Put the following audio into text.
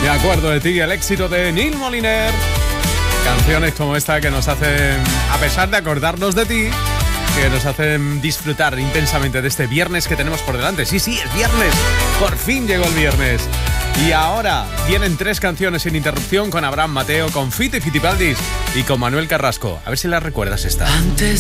Me acuerdo de ti, el éxito de Neil Moliner. Canciones como esta que nos hacen, a pesar de acordarnos de ti, que nos hacen disfrutar intensamente de este viernes que tenemos por delante. Sí, es viernes. Por fin llegó el viernes. Y ahora vienen 3 canciones sin interrupción con Abraham Mateo, con Fito y Fitipaldis y con Manuel Carrasco. A ver si las recuerdas esta. Antes